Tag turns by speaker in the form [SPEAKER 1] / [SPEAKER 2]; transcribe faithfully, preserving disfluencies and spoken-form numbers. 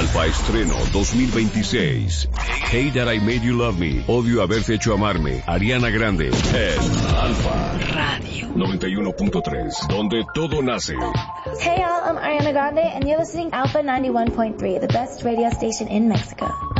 [SPEAKER 1] Alfa Estreno dos mil veintiséis. Hey That I Made You Love Me. Odio haberte hecho amarme. Ariana Grande. En Alfa Radio noventa y uno punto tres, donde todo nace.
[SPEAKER 2] Hey y'all, I'm Ariana Grande and you're listening to Alpha ninety-one point three, the best radio station in Mexico.